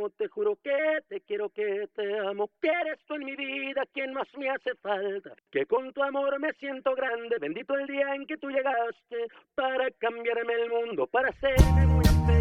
amo, te juro que te quiero, que te amo, que eres tú en mi vida quien más me hace falta, que con tu amor me siento grande, bendito el día en que tú llegaste para cambiarme el mundo, para hacerme muy feliz.